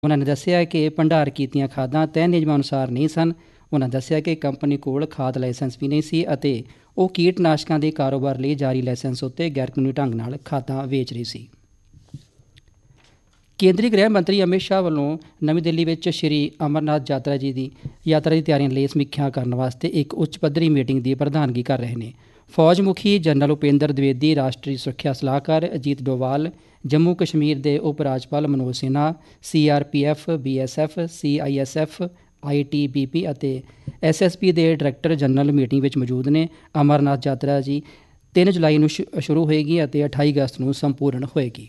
ਉਹਨਾਂ ਨੇ ਦੱਸਿਆ ਕਿ ਭੰਡਾਰ ਕੀਤੀਆਂ ਖਾਦਾਂ ਤੈਅ ਨਿਯਮਾਂ ਅਨੁਸਾਰ ਨਹੀਂ ਸਨ। ਉਹਨਾਂ ਦੱਸਿਆ ਕਿ ਕੰਪਨੀ ਕੋਲ ਖਾਦ ਲਾਇਸੈਂਸ ਵੀ ਨਹੀਂ ਸੀ ਅਤੇ ਉਹ ਕੀਟਨਾਸ਼ਕਾਂ ਦੇ ਕਾਰੋਬਾਰ ਲਈ ਜਾਰੀ ਲਾਇਸੈਂਸ ਉੱਤੇ ਗੈਰਕਾਨੂੰਨੀ ਢੰਗ ਨਾਲ ਖਾਦਾਂ ਵੇਚ ਰਹੀ ਸੀ। ਕੇਂਦਰੀ ਗ੍ਰਹਿ ਮੰਤਰੀ ਅਮਿਤ ਸ਼ਾਹ ਵੱਲੋਂ ਨਵੀਂ ਦਿੱਲੀ ਵਿੱਚ ਸ਼੍ਰੀ ਅਮਰਨਾਥ ਯਾਤਰਾ ਦੀ ਤਿਆਰੀਆਂ ਲਈ ਸਮੀਖਿਆ ਕਰਨ ਵਾਸਤੇ ਇੱਕ ਉੱਚ ਪੱਧਰੀ ਮੀਟਿੰਗ ਦੀ ਪ੍ਰਧਾਨਗੀ ਕਰ ਰਹੇ ਨੇ। ਫੌਜ ਮੁਖੀ ਜਨਰਲ ਉਪੇਂਦਰ द्विवेदी, ਰਾਸ਼ਟਰੀ ਸੁਰੱਖਿਆ ਸਲਾਹਕਾਰ ਅਜੀਤ ਡੋਵਾਲ, ਜੰਮੂ ਕਸ਼ਮੀਰ ਦੇ ਉਪ ਰਾਜਪਾਲ Manoj Sinha, CRPF, BSF, CISF, ITBP ਅਤੇ SSB ਦੇ ਡਾਇਰੈਕਟਰ ਜਨਰਲ ਮੀਟਿੰਗ ਵਿੱਚ ਮੌਜੂਦ ਨੇ। ਅਮਰਨਾਥ ਯਾਤਰਾ 3 ਜੁਲਾਈ ਨੂੰ ਸ਼ੁਰੂ ਹੋਏਗੀ ਅਤੇ 28 ਅਗਸਤ ਨੂੰ ਸੰਪੂਰਨ ਹੋਏਗੀ।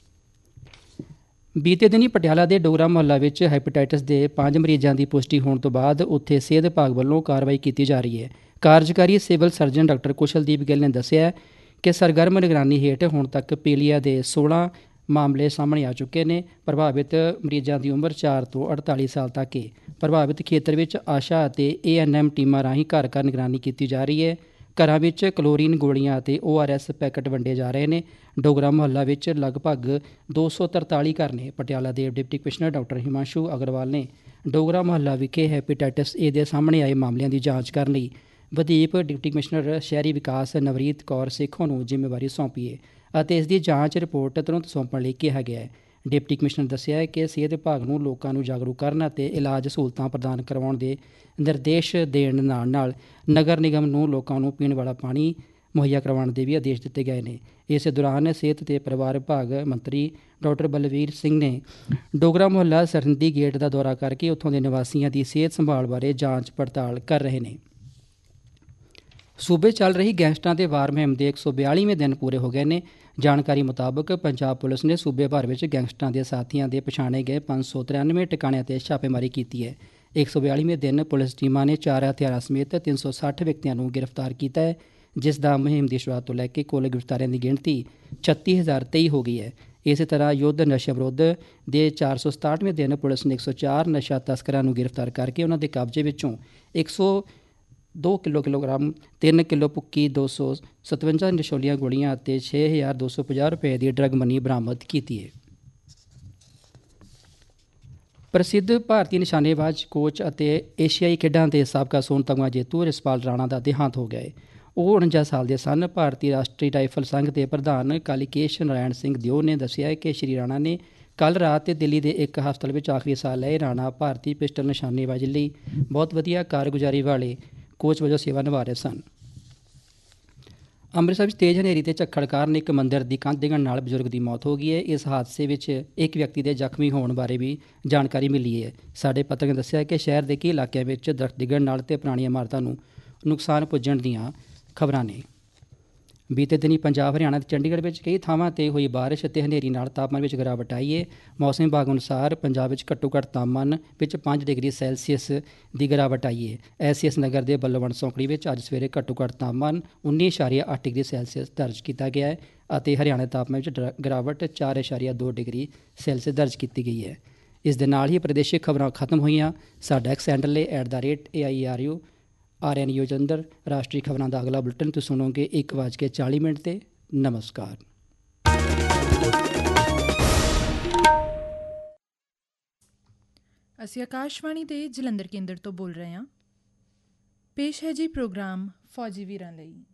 ਬੀਤੇ ਦਿਨੀ ਪਟਿਆਲਾ ਦੇ ਡੋਗਰਾ ਮੁਹੱਲਾ ਵਿੱਚ ਹੈਪੇਟਾਈਟਸ ਦੇ 5 ਮਰੀਜ਼ਾਂ ਦੀ ਪੁਸ਼ਟੀ ਹੋਣ ਤੋਂ ਬਾਅਦ ਉੱਥੇ ਸਿਹਤ ਵਿਭਾਗ ਵੱਲੋਂ ਕਾਰਵਾਈ ਕੀਤੀ ਜਾ ਰਹੀ ਹੈ। ਕਾਰਜਕਾਰੀ civil surgeon doctor Kushaldeep Gill ਨੇ ਦੱਸਿਆ ਕਿ ਸਰਗਰਮ ਨਿਗਰਾਨੀ ਹੇਠ ਹੁਣ ਤੱਕ ਪੀਲੀਆ ਦੇ 16 ਮਾਮਲੇ ਸਾਹਮਣੇ ਆ ਚੁੱਕੇ ਨੇ। ਪ੍ਰਭਾਵਿਤ ਮਰੀਜ਼ਾਂ ਦੀ ਉਮਰ 4 ਤੋਂ 48 ਸਾਲ ਤੱਕ ਹੈ। ਪ੍ਰਭਾਵਿਤ ਖੇਤਰ ਵਿੱਚ ਆਸ਼ਾ ਅਤੇ ANM ਟੀਮਾਂ ਰਾਹੀਂ ਘਰ ਘਰ ਨਿਗਰਾਨੀ ਕੀਤੀ ਜਾ ਰਹੀ ਹੈ। ਘਰਾਂ ਵਿੱਚ ਕਲੋਰੀਨ ਗੋਲੀਆਂ ਅਤੇ ORS ਪੈਕਟ ਵੰਡੇ ਜਾ ਰਹੇ ਨੇ। ਡੋਗਰਾ ਮੁਹੱਲਾ ਵਿੱਚ ਲਗਭਗ 243 ਘਰ ਨੇ। ਪਟਿਆਲਾ ਦੇ deputy commissioner doctor Himanshu Agarwal ਨੇ ਡੋਗਰਾ ਮੁਹੱਲਾ ਵਿਖੇ ਹੈਪੇਟਾਈਟਸ A ਦੇ ਸਾਹਮਣੇ ਆਏ ਮਾਮਲਿਆਂ ਦੀ ਜਾਂਚ ਕਰਨ ਲਈ ਵਧੀਕ ਡਿਪਟੀ ਕਮਿਸ਼ਨਰ ਸ਼ਹਿਰੀ ਵਿਕਾਸ ਨਵਰੀਤ ਕੌਰ ਸੇਖੋਂ ਨੂੰ ਜ਼ਿੰਮੇਵਾਰੀ ਸੌਂਪੀ ਹੈ ਅਤੇ ਇਸ ਦੀ ਜਾਂਚ ਰਿਪੋਰਟ ਤੁਰੰਤ ਸੌਂਪਣ ਲਈ ਕਿਹਾ ਗਿਆ ਹੈ। ਡਿਪਟੀ ਕਮਿਸ਼ਨਰ ਦੱਸਿਆ ਹੈ ਕਿ ਸਿਹਤ ਵਿਭਾਗ ਨੂੰ ਲੋਕਾਂ ਨੂੰ ਜਾਗਰੂਕ ਕਰਨ ਅਤੇ ਇਲਾਜ ਸਹੂਲਤਾਂ ਪ੍ਰਦਾਨ ਕਰਵਾਉਣ ਦੇ ਨਿਰਦੇਸ਼ ਦੇਣ ਨਾਲ ਨਗਰ ਨਿਗਮ ਨੂੰ ਲੋਕਾਂ ਨੂੰ ਪੀਣ ਵਾਲਾ ਪਾਣੀ ਮੁਹੱਈਆ ਕਰਵਾਉਣ ਦੇ ਵੀ ਆਦੇਸ਼ ਦਿੱਤੇ ਗਏ ਨੇ। ਇਸ ਦੌਰਾਨ ਸਿਹਤ ਤੇ ਪਰਿਵਾਰ ਵਿਭਾਗ ਮੰਤਰੀ ਡਾਕਟਰ ਬਲਵੀਰ ਸਿੰਘ ਨੇ ਡੋਗਰਾ ਮੁਹੱਲਾ ਸਰਹੱਦੀ ਗੇਟ ਦਾ ਦੌਰਾ ਕਰਕੇ ਉੱਥੋਂ ਦੇ ਨਿਵਾਸੀਆਂ ਦੀ ਸਿਹਤ ਸੰਭਾਲ ਬਾਰੇ ਜਾਂਚ ਪੜਤਾਲ ਕਰ ਰਹੇ ਨੇ। ਸੂਬੇ ਚੱਲ ਰਹੀ ਗੈਂਗਸਟਰਾਂ ਦੇ ਵਾਰ ਮੁਹਿੰਮ ਦੇ 142ਵੇਂ ਦਿਨ ਪੂਰੇ ਹੋ ਗਏ ਨੇ। ਜਾਣਕਾਰੀ ਮੁਤਾਬਕ ਪੰਜਾਬ ਪੁਲਿਸ ਨੇ ਸੂਬੇ ਭਰ ਵਿੱਚ ਗੈਂਗਸਟਰਾਂ ਦੇ ਸਾਥੀਆਂ ਦੇ ਪਛਾਣੇ ਗਏ 593 ਟਿਕਾਣਿਆਂ 'ਤੇ ਛਾਪੇਮਾਰੀ ਕੀਤੀ ਹੈ। 142ਵੇਂ ਦਿਨ ਪੁਲਿਸ ਟੀਮਾਂ ਨੇ 4 ਹਥਿਆਰਾਂ ਸਮੇਤ 360 ਵਿਅਕਤੀਆਂ ਨੂੰ ਗ੍ਰਿਫਤਾਰ ਕੀਤਾ ਹੈ, ਜਿਸ ਦਾ ਮੁਹਿੰਮ ਦੀ ਸ਼ੁਰੂਆਤ ਤੋਂ ਲੈ ਕੇ ਕੁੱਲ ਗ੍ਰਿਫਤਾਰੀਆਂ ਦੀ ਗਿਣਤੀ 36023 ਹੋ ਗਈ ਹੈ। ਇਸੇ ਤਰ੍ਹਾਂ ਯੁੱਧ ਨਸ਼ਾ ਵਿਰੁੱਧ ਦੇ 467ਵੇਂ ਦਿਨ ਪੁਲਿਸ ਨੇ 104 ਨਸ਼ਾ ਤਸਕਰਾਂ ਨੂੰ ਗ੍ਰਿਫਤਾਰ ਕਰਕੇ ਉਹਨਾਂ ਦੇ ਕਬਜ਼ੇ ਵਿੱਚੋਂ 102 ਕਿਲੋਗ੍ਰਾਮ 3 ਕਿਲੋ ਭੁੱਕੀ, 257 ਨਸ਼ੀਲੀਆਂ ਗੋਲੀਆਂ ਅਤੇ 6250 ਰੁਪਏ ਦੀ ਡਰੱਗ ਮਨੀ ਬਰਾਮਦ ਕੀਤੀ ਹੈ। ਪ੍ਰਸਿੱਧ ਭਾਰਤੀ ਨਿਸ਼ਾਨੇਬਾਜ਼ ਕੋਚ ਅਤੇ ਏਸ਼ੀਆਈ ਖੇਡਾਂ ਦੇ ਸਾਬਕਾ ਸੋਨ ਤਗਮਾ ਜੇਤੂ ਰਿਸ਼ਪਾਲ ਰਾਣਾ ਦਾ ਦੇਹਾਂਤ ਹੋ ਗਿਆ ਹੈ। ਉਹ 49 ਸਾਲ ਦੇ ਸਨ। ਭਾਰਤੀ ਰਾਸ਼ਟਰੀ ਰਾਈਫਲ ਸੰਘ ਦੇ ਪ੍ਰਧਾਨ ਕਾਲੀਕੇਸ਼ ਨਾਰਾਇਣ ਸਿੰਘ ਦਿਓ ਨੇ ਦੱਸਿਆ ਕਿ ਸ਼੍ਰੀ ਰਾਣਾ ਨੇ ਕੱਲ੍ਹ ਰਾਤ ਦਿੱਲੀ ਦੇ ਇੱਕ ਹਸਪਤਾਲ ਵਿੱਚ ਆਖਰੀ ਸਾਹ ਲਏ। ਰਾਣਾ ਭਾਰਤੀ ਪਿਸਟਲ ਨਿਸ਼ਾਨੇਬਾਜ਼ੀ ਲਈ ਬਹੁਤ ਵਧੀਆ ਕਾਰਗੁਜ਼ਾਰੀ ਵਾਲੇ ਕੋਚ ਵਜੋਂ ਸੇਵਾ ਨਿਭਾ ਰਹੇ ਸਨ। ਅੰਮ੍ਰਿਤਸਰ ਵਿੱਚ ਤੇਜ਼ ਹਨੇਰੀ ਤੇ ਝੱਖੜ ਕਾਰਨ ਇੱਕ ਮੰਦਿਰ ਦੀ ਕੰਧ ਡਿੱਗਣ ਨਾਲ ਬਜ਼ੁਰਗ ਦੀ ਮੌਤ ਹੋ ਗਈ ਹੈ। ਇਸ ਹਾਦਸੇ ਵਿੱਚ ਇੱਕ ਵਿਅਕਤੀ ਦੇ ਜ਼ਖਮੀ ਹੋਣ ਬਾਰੇ ਵੀ ਜਾਣਕਾਰੀ ਮਿਲੀ ਹੈ। ਸਾਡੇ ਪੱਤਰਕਾਰ ਨੇ ਦੱਸਿਆ ਕਿ ਸ਼ਹਿਰ ਦੇ ਕਈ ਇਲਾਕਿਆਂ ਵਿੱਚ ਦਰੱਖਤ ਡਿੱਗਣ ਨਾਲ ਤੇ ਪੁਰਾਣੀਆਂ ਇਮਾਰਤਾਂ ਨੂੰ ਨੁਕਸਾਨ ਪੁੱਜਣ ਦੀਆਂ ਖਬਰਾਂ ਨੇ। ਬੀਤੇ ਦਿਨੀ ਪੰਜਾਬ, ਹਰਿਆਣਾ ਅਤੇ ਚੰਡੀਗੜ੍ਹ ਵਿੱਚ ਕਈ ਥਾਵਾਂ 'ਤੇ ਹੋਈ ਬਾਰਿਸ਼ ਅਤੇ ਹਨੇਰੀ ਨਾਲ ਤਾਪਮਾਨ ਵਿੱਚ ਗਿਰਾਵਟ ਆਈ ਹੈ। ਮੌਸਮ ਵਿਭਾਗ ਅਨੁਸਾਰ ਪੰਜਾਬ ਵਿੱਚ ਘੱਟੋ ਘੱਟ ਤਾਪਮਾਨ ਵਿੱਚ 5 ਡਿਗਰੀ ਸੈਲਸੀਅਸ ਦੀ ਗਿਰਾਵਟ ਆਈ ਹੈ। ਐਸਸੀਐਸ ਨਗਰ ਦੇ ਬੱਲੋਵੰਡ ਸੌਂਕੜੀ ਵਿੱਚ ਅੱਜ ਸਵੇਰੇ ਘੱਟੋ ਘੱਟ ਤਾਪਮਾਨ 19.8 ਡਿਗਰੀ ਸੈਲਸੀਅਸ ਦਰਜ ਕੀਤਾ ਗਿਆ ਹੈ ਅਤੇ ਹਰਿਆਣਾ ਦੇ ਤਾਪਮਾਨ ਵਿੱਚ ਗਿਰਾਵਟ 4.2 ਡਿਗਰੀ ਸੈਲਸੀਅਸ ਦਰਜ ਕੀਤੀ ਗਈ ਹੈ। ਇਸ ਦੇ ਨਾਲ ਹੀ ਪ੍ਰਦੇਸ਼ਿਕ ਖਬਰਾਂ ਖਤਮ ਹੋਈਆਂ। ਸਾਡਾ ਐਕਸ ਹੈਂਡਲ ਹੈ @AIRU RN ਯੋਜੰਦਰ। ਰਾਸ਼ਟਰੀ ਖਬਰਾਂ ਦਾ ਅਗਲਾ ਬੁਲਟਨ ਤੁਸੀਂ ਸੁਣੋਗੇ 1:40 'ਤੇ। ਨਮਸਕਾਰ। ਅਸੀਂ ਆਕਾਸ਼ਵਾਣੀ ਦੇ ਜਲੰਧਰ ਕੇਂਦਰ ਤੋਂ ਬੋਲ ਰਹੇ ਹਾਂ। ਪੇਸ਼ ਹੈ ਜੀ ਪ੍ਰੋਗਰਾਮ ਫੌਜੀ ਵੀਰਾਂ ਲਈ।